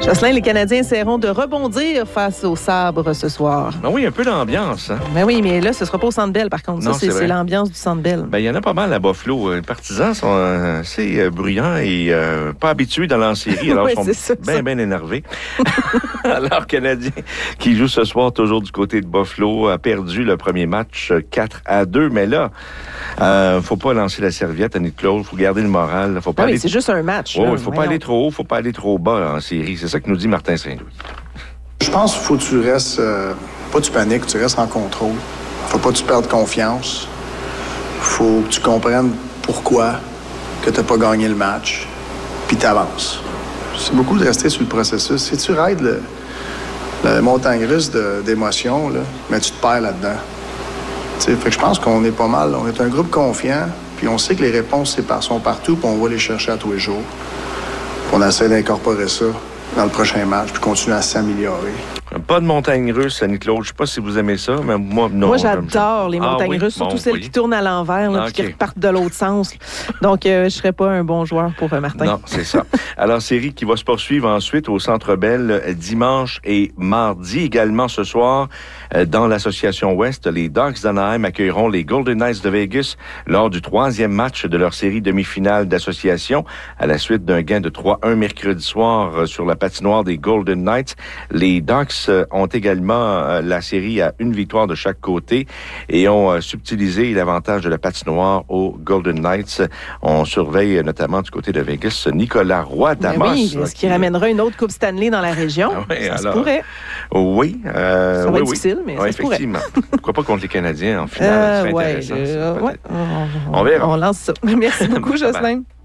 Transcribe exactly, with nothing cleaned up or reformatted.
Jocelyn, les Canadiens essaieront de rebondir face au Sabre ce soir. Ben oui, un peu d'ambiance. Hein? Ben oui, mais là, ce ne sera pas au Centre Bell, par contre. Non, ça, c'est, c'est c'est l'ambiance du Centre Bell. Ben, il y en a pas mal à Buffalo. Les partisans sont euh, assez euh, bruyants et euh, pas habitués dans l'en-série. Alors, oui, ils sont bien, bien énervés. Alors, Canadien, qui joue ce soir toujours du côté de Buffalo, a perdu le premier match quatre à deux. Mais là, euh, faut pas lancer la serviette à Nick-Claude. Faut garder le moral. Faut pas non, aller... mais c'est juste un match. Oui, il ne faut pas aller trop haut, faut pas aller trop bas là, en série. C'est ça que nous dit Martin Saint-Louis. Je pense qu'il faut que tu restes, euh, pas tu paniques, tu restes en contrôle. Faut pas que tu perdes confiance. Faut que tu comprennes pourquoi que tu n'as pas gagné le match, puis tu avances. C'est beaucoup de rester sur le processus. Si tu raides le, la montagne russe de, d'émotions, là, mais tu te perds là-dedans. T'sais, fait que je pense qu'on est pas mal. On est un groupe confiant, puis on sait que les réponses c'est par, sont partout, puis on va les chercher à tous les jours. Puis on essaie d'incorporer ça dans le prochain match, puis continuer à s'améliorer. Pas de montagne russe, Annie-Claude. Je sais pas si vous aimez ça, mais moi, non. Moi, j'adore les montagnes ah, oui? russes, surtout bon, celles oui. qui tournent à l'envers, là, ah, okay. puis qui repartent de l'autre sens. Donc, euh, je ne serais pas un bon joueur pour euh, Martin. Non, c'est ça. Alors, série qui va se poursuivre ensuite au Centre Bell dimanche et mardi. Également ce soir, euh, dans l'Association Ouest, les Ducks d'Anaheim accueilleront les Golden Knights de Vegas lors du troisième match de leur série demi-finale d'association à la suite d'un gain de trois un mercredi soir euh, sur la patinoire des Golden Knights. Les Ducks ont également euh, la série à une victoire de chaque côté et ont euh, subtilisé l'avantage de la patinoire aux Golden Knights. On surveille notamment du côté de Vegas Nicolas Roy-Damas. Oui, est-ce qu'il ramènera une autre Coupe Stanley dans la région? Ah oui, ça alors, se pourrait. Oui. Euh, ça va oui, être oui. difficile, mais oui, ça se pourrait. Effectivement. Pourquoi pas contre les Canadiens en finale? Euh, c'est ouais, intéressant. euh, c'est ouais. On, on verra. On lance ça. Merci beaucoup, Jocelyn.